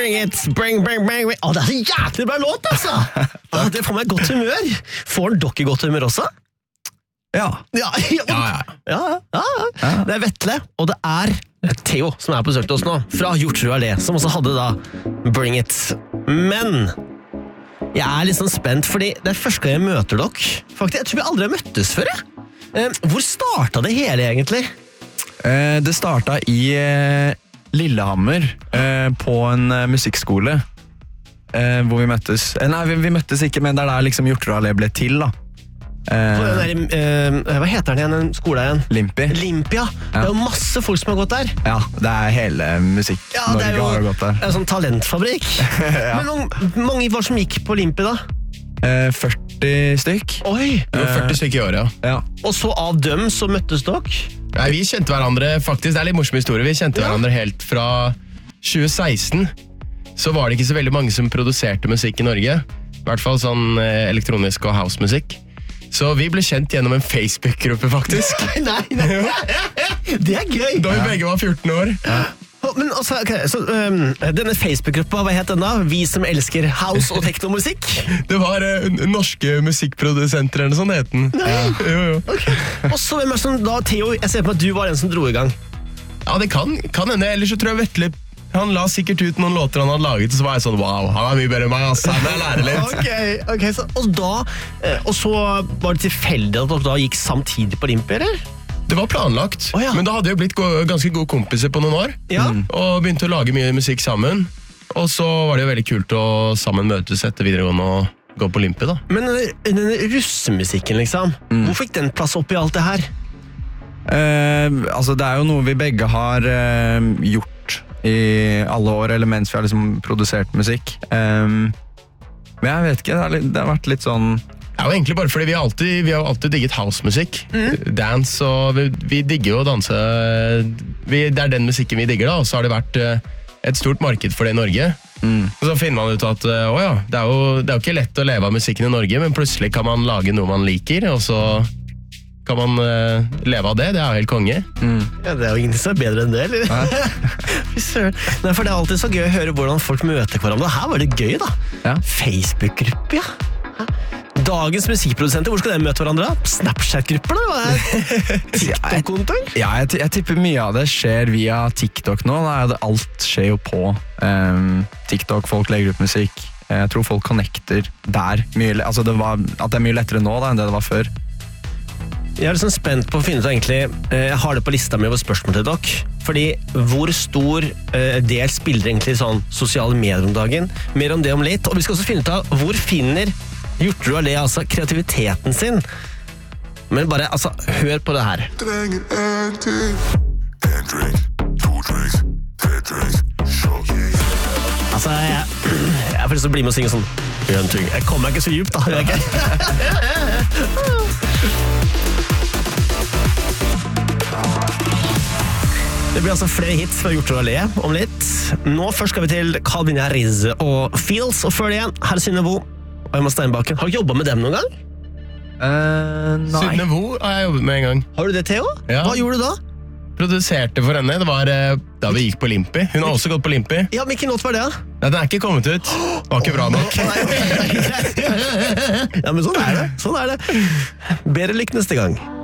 bring it, bring it. Det så jæklig bra låt, altså. Det får meg godt humør. Får dere godt humør også? Ja. Ja. Det Vetle, og det Theo som på besøk til oss nå, fra Hjortrud Allé, som også hadde da Bring It. Men jeg litt sånn spent, fordi det første gang jeg møter dere. Faktisk, jeg tror vi aldri har møttes før. Hvor startet det hele egentlig? Det startet i Lillehammer, på en musikkskole, hvor vi møttes. Nei, vi møttes ikke, men det der liksom Hjortrud Allé ble til da. Hva heter den igjen, den skolen igjen? Limpi, ja. Det jo masse folk som har gått der. Ja, det hele musikk-Norge har gått der. Det en sånn talentfabrikk. Ja. Men mange var som gikk på Limpi da? 40 stykk. Oi! 40 stykk i året, ja. Og så av dem så møttes dere? Nei, vi kjente hverandre, faktisk, det litt morsom historie. Vi kjente hverandre helt fra 2016. Så var det ikke så veldig mange som produserte musikk i Norge. I hvert fall sånn elektronisk og housemusikk. Så vi ble kjent gjennom en Facebook-gruppe, faktisk. Nei. Det gøy. Da vi begge var 14 år. Ja. Men altså, så, denne Facebook-gruppa, hva het den da? Vi som elsker house- og teknomusikk? Det var norske musikkprodusenter eller noe sånt het den. Nei. Jo. Okay. Og så hvem som da, Theo, jeg ser på at du var den som dro i gang. Ja, det kan hende. Ellers så tror jeg Vetle, han la sikkert ut noen låter han hadde laget, og så var jeg sånn, wow, han mye bedre enn meg, ass, han lærer litt. Ok, så, og så var det tilfeldig at dere da gikk samtidig på Limpi, eller? Det var planlagt, men da hadde jeg blitt ganske gode kompiser på noen år, og begynte å lage mye musikk sammen, og så var det jo veldig kult å sammen møtes etter videregående og gå på Limpi da. Men denne russemusikken liksom, hvor fikk den plass opp i alt det her? Altså det jo noe vi begge har gjort i alle år, eller mens vi har liksom produsert musikk. Men jeg vet ikke, det har vært litt sånn... Ja, og egentlig bare fordi vi har alltid digget housemusikk, dance, og vi digger jo å danse. Det den musikken vi digger da, og så har det vært et stort marked for det i Norge. Og så finner man ut at, det jo ikke lett å leve av musikken i Norge, men plutselig kan man lage noe man liker, og så kan man leve av det, det jo helt konge. Ja, det jo ingenting som bedre enn det, eller? Nei, for det alltid så gøy å høre hvordan folk møter hverandre. Her var det gøy da. Facebook-gruppe, ja. Dagens musikkprodusenter, hvor skal de møte hverandre? Snapchat-grupper da? TikTok-kontoer? Ja, jeg tipper mye av det skjer via TikTok nå. Alt skjer jo på TikTok, folk legger ut musikk. Jeg tror folk connecter der mye, altså at det mye lettere nå da, enn det var før. Jeg liksom spent på å finne ut egentlig, jeg har det på lista med spørsmål til dere, fordi hvor stor del spiller egentlig sånn sosiale medier om dagen? Mer om det om litt, og vi skal også finne ut av hvor finner Hjortrud Allé altså kreativiteten sin. Men bare, altså, hør på det her. Trenger en til. En drink, 2 drinks, 3 drinks, show. Altså, jeg får lyst til å bli med og synge sånn. Jeg kommer ikke så djupt da, gjør jeg ikke? Det blir altså flere hits fra Hjortrud Allé om litt. Nå først skal vi til Calvin Harris og Feels, og før det igjen, her Synne Vo og Emma Steinbakken. Har du jobbet med dem noen gang? Nei. Synne Vo har jeg jobbet med en gang. Har du det, Theo? Ja. Hva gjorde du da? Produserte for henne, det var da vi gikk på Limpi. Hun har også gått på Limpi. Ja, men hvilken låt var det da? Nei, den ikke kommet ut. Det var ikke bra nok. Ja, men sånn det. Bedre lykke neste gang.